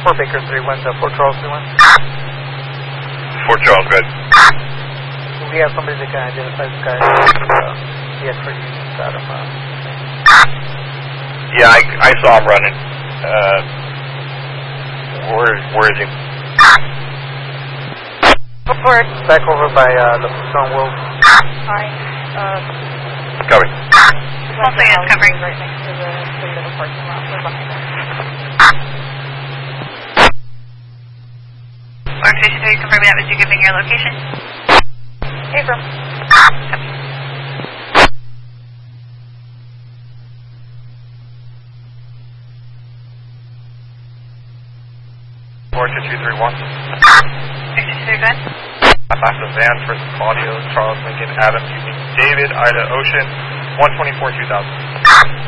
Fort Baker 3-1 to Fort Charles 3-1. Fort Charles, good. We have somebody that can identify the guy. The expert units out of Yeah, I saw him running. Where is he? Report. Back over by the Stone Wolf. Hi. Covering. Also, it's covering right next to the little parking lot. We're behind us. Organization 3, confirming that was you giving your location. April. Fort 231. 223, go ahead. Massive van for Claudio, Charles, Lincoln, Adams, David, Ida, Ocean, 124, 2000.